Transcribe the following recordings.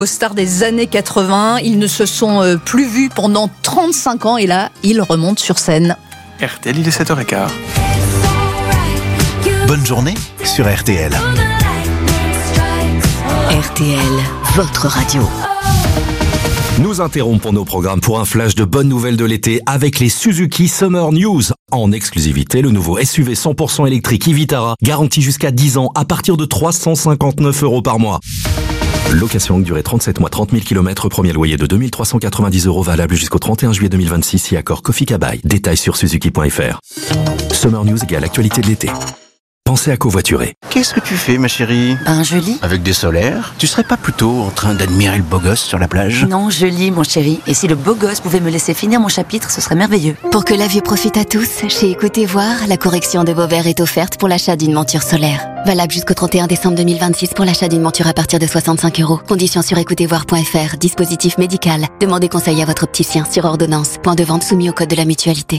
Aux stars des années 80, ils ne se sont plus vus pendant 35 ans et là, ils remontent sur scène. RTL, il est 7h15. Bonne journée sur RTL. RTL, votre radio. Nous interrompons nos programmes pour un flash de bonnes nouvelles de l'été avec les Suzuki Summer News. En exclusivité, le nouveau SUV 100% électrique e-Vitara, garanti jusqu'à 10 ans à partir de 359 € par mois. Location longue durée 37 mois, 30 000 km, premier loyer de 2 390 € valable jusqu'au 31 juillet 2026 si accord Kofi Kabai. Détails sur suzuki.fr. Summer News égale actualité de l'été. Pensez à covoiturer. Qu'est-ce que tu fais, ma chérie? Je lis. Avec des solaires? Tu serais pas plutôt en train d'admirer le beau gosse sur la plage? Non, je lis, mon chéri. Et si le beau gosse pouvait me laisser finir mon chapitre, ce serait merveilleux. Pour que la vue profite à tous, chez Écoutez Voir, la correction de vos verres est offerte pour l'achat d'une monture solaire. Valable jusqu'au 31 décembre 2026 pour l'achat d'une monture à partir de 65 €. Conditions sur écoutezvoir.fr. Dispositif médical. Demandez conseil à votre opticien sur ordonnance. Point de vente soumis au code de la mutualité.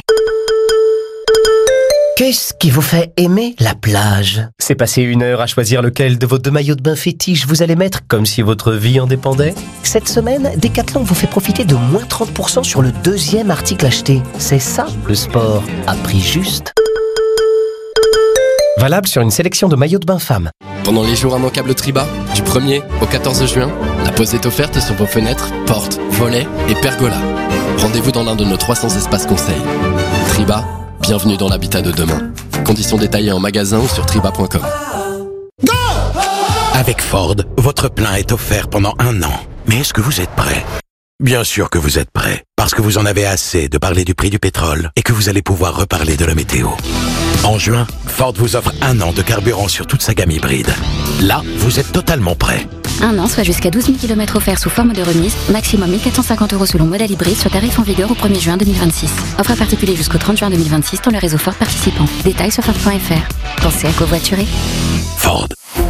Qu'est-ce qui vous fait aimer la plage? C'est passer 1 heure à choisir lequel de vos 2 maillots de bain fétiches vous allez mettre comme si votre vie en dépendait? Cette semaine, Decathlon vous fait profiter de moins 30% sur le 2e article acheté. C'est ça, le sport à prix juste. Valable sur une sélection de maillots de bain femmes. Pendant les jours immanquables Triba, du 1er au 14 juin, la pause est offerte sur vos fenêtres, portes, volets et pergolas. Rendez-vous dans l'un de nos 300 espaces conseils. Triba, bienvenue dans l'habitat de demain. Conditions détaillées en magasin ou sur triba.com. Avec Ford, votre plein est offert pendant 1 an. Mais est-ce que vous êtes prêt? Bien sûr que vous êtes prêt, parce que vous en avez assez de parler du prix du pétrole et que vous allez pouvoir reparler de la météo. En juin, Ford vous offre 1 an de carburant sur toute sa gamme hybride. Là, vous êtes totalement prêt. 1 an, soit jusqu'à 12 000 km offerts sous forme de remise, maximum 1 450 € selon modèle hybride sur tarif en vigueur au 1er juin 2026. Offre à particulier jusqu'au 30 juin 2026 dans le réseau Ford participant. Détails sur Ford.fr. Pensez à covoiturer. Ford.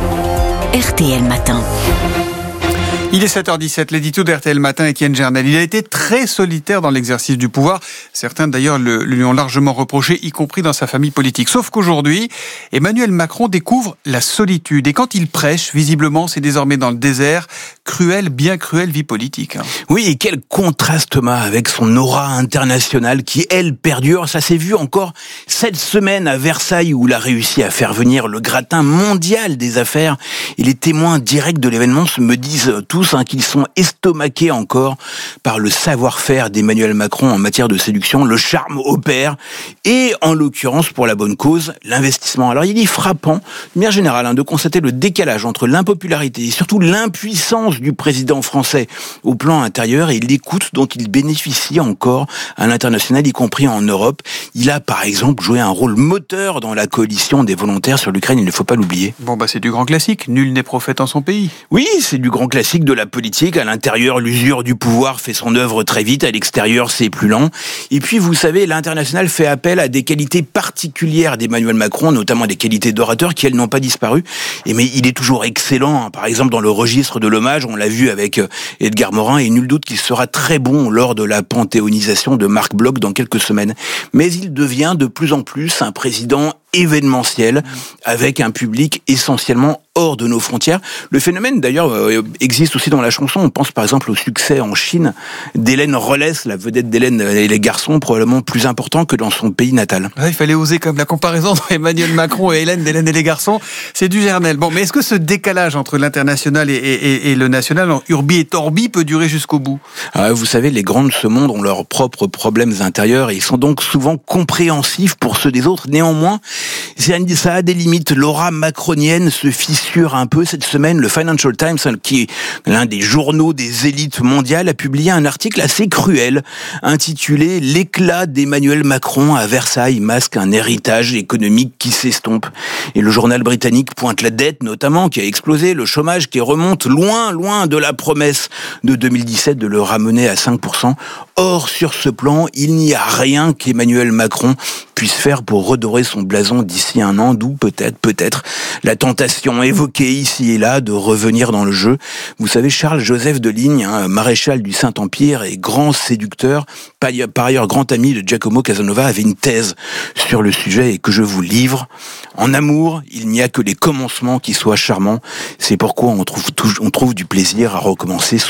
RTL Matin. Il est 7h17, l'édito d'RTL Matin, Étienne Gernel. Il a été très solitaire dans l'exercice du pouvoir. Certains d'ailleurs lui ont largement reproché, y compris dans sa famille politique. Sauf qu'aujourd'hui, Emmanuel Macron découvre la solitude. Et quand il prêche, visiblement, c'est désormais dans le désert. Cruelle, bien cruelle vie politique. Oui, et quel contraste avec son aura internationale qui, elle, perdure. Ça s'est vu encore cette semaine à Versailles où il a réussi à faire venir le gratin mondial des affaires. Et les témoins directs de l'événement me disent tous qu'ils sont estomaqués encore par le savoir-faire d'Emmanuel Macron en matière de séduction. Le charme opère et, en l'occurrence, pour la bonne cause, l'investissement. Alors, il est frappant, de manière générale, de constater le décalage entre l'impopularité et surtout l'impuissance du président français au plan intérieur et l'écoute dont il bénéficie encore à l'international, y compris en Europe. Il a, par exemple, joué un rôle moteur dans la coalition des volontaires sur l'Ukraine, il ne faut pas l'oublier. Bon, c'est du grand classique. Nul n'est prophète en son pays. Oui, c'est du grand classique de la politique. À l'intérieur, l'usure du pouvoir fait son œuvre très vite. À l'extérieur, c'est plus lent. Et puis, vous savez, l'international fait appel à des qualités particulières d'Emmanuel Macron, notamment des qualités d'orateur qui, elles, n'ont pas disparu. Mais il est toujours excellent. Par exemple, dans le registre de l'hommage, on l'a vu avec Edgar Morin, et nul doute qu'il sera très bon lors de la panthéonisation de Marc Bloch dans quelques semaines. Mais il devient de plus en plus un président événementiel, avec un public essentiellement hors de nos frontières. Le phénomène, d'ailleurs, existe aussi dans la chanson. On pense par exemple au succès en Chine d'Hélène Rollès, la vedette d'Hélène et les garçons, probablement plus important que dans son pays natal. Il fallait oser comme la comparaison entre Emmanuel Macron et Hélène, d'Hélène et les garçons. C'est du Gernel. Bon, mais est-ce que ce décalage entre l'international et le national, en urbi et torbi, peut durer jusqu'au bout? Vous savez, les grands de ce monde ont leurs propres problèmes intérieurs et ils sont donc souvent compréhensifs pour ceux des autres. Néanmoins, ça a des limites. L'aura macronienne se fissure un peu cette semaine. Le Financial Times, qui est l'un des journaux des élites mondiales, a publié un article assez cruel intitulé « L'éclat d'Emmanuel Macron à Versailles masque un héritage économique qui s'estompe ». Et le journal britannique pointe la dette notamment qui a explosé, le chômage qui remonte loin de la promesse de 2017 de le ramener à 5%. Or, sur ce plan, il n'y a rien qu'Emmanuel Macron puisse faire pour redorer son blason d'ici un an, d'où peut-être la tentation évoquée ici et là de revenir dans le jeu. Vous savez, Charles-Joseph de Ligne, maréchal du Saint-Empire et grand séducteur, par ailleurs grand ami de Giacomo Casanova, avait une thèse sur le sujet et que je vous livre. En amour, il n'y a que les commencements qui soient charmants. C'est pourquoi on trouve du plaisir à recommencer